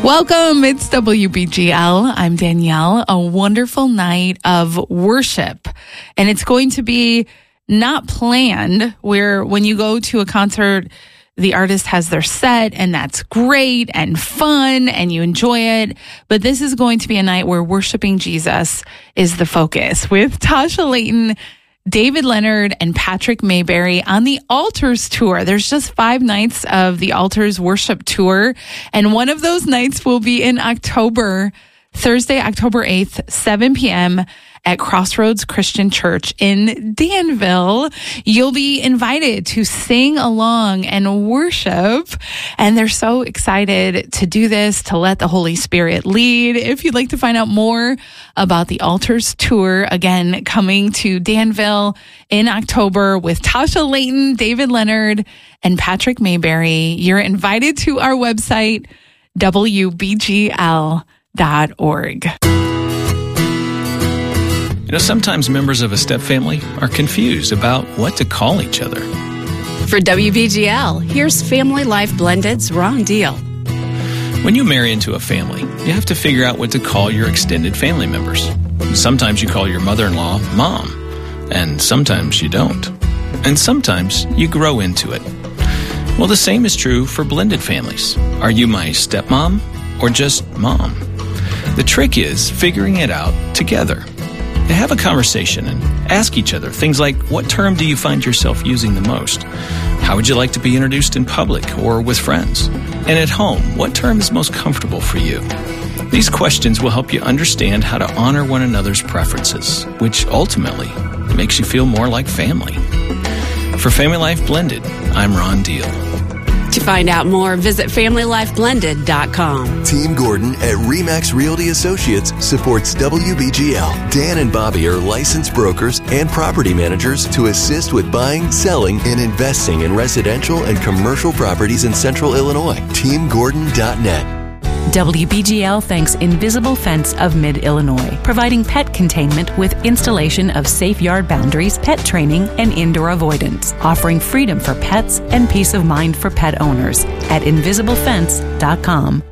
Welcome. It's WBGL. I'm Danielle. A wonderful night of worship. And it's going to be not planned, where when you go to a concert, the artist has their set and that's great and fun and you enjoy it. But this is going to be a night where worshiping Jesus is the focus, with Tasha Layton, David Leonard, and Patrick Mayberry on the Altars Tour. There's just 5 nights of the Altars Worship Tour, and one of those nights will be in October, Thursday, October 8th, 7 p.m. at Crossroads Christian Church in Danville. You'll be invited to sing along and worship, and they're so excited to do this, to let the Holy Spirit lead. If you'd like to find out more about the Altars Tour, again, coming to Danville in October with Tasha Layton, David Leonard, and Patrick Mayberry, you're invited to our website, WBGL.org. Sometimes members of a step family are confused about what to call each other. For WBGL, here's Family Life Blended's Wrong Deal. When you marry into a family, you have to figure out what to call your extended family members. Sometimes you call your mother-in-law Mom, and sometimes you don't. And sometimes you grow into it. Well, the same is true for blended families. Are you my stepmom or just Mom? The trick is figuring it out together. Have a conversation and ask each other things like, what term do you find yourself using the most? How would you like to be introduced in public or with friends? And at home, what term is most comfortable for you? These questions will help you understand how to honor one another's preferences, which ultimately makes you feel more like family. For Family Life Blended, I'm Ron Deal. To find out more, visit FamilyLifeBlended.com. Team Gordon at RE/MAX Realty Associates supports WBGL. Dan and Bobby are licensed brokers and property managers to assist with buying, selling, and investing in residential and commercial properties in Central Illinois. TeamGordon.net. WBGL thanks Invisible Fence of Mid-Illinois, providing pet containment with installation of safe yard boundaries, pet training, and indoor avoidance, offering freedom for pets and peace of mind for pet owners at InvisibleFence.com.